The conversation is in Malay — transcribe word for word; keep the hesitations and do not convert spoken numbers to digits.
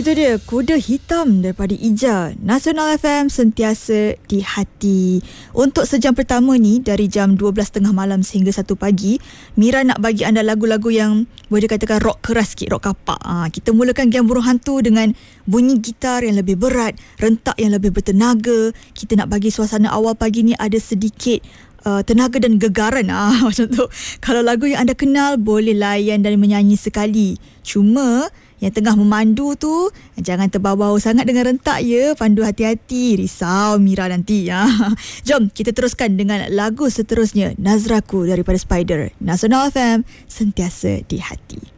Itu dia Kuda Hitam daripada Ija. Nasional F M, sentiasa di hati. Untuk sejam pertama ni, dari jam dua belas tiga puluh malam sehingga satu pagi, Mira nak bagi anda lagu-lagu yang boleh dikatakan rock keras sikit, rock kapak. Ha, kita mulakan Game Burung Hantu dengan bunyi gitar yang lebih berat, rentak yang lebih bertenaga. Kita nak bagi suasana awal pagi ni ada sedikit Uh, tenaga dan gegaran ah, macam tu. Kalau lagu yang anda kenal, boleh layan dan menyanyi sekali. Cuma yang tengah memandu tu jangan terbawa-bawa sangat dengan rentak ya. Pandu hati-hati, risau Mira nanti ya. Jom kita teruskan dengan lagu seterusnya, Nazraku daripada Spider. Nasional F M, sentiasa di hati.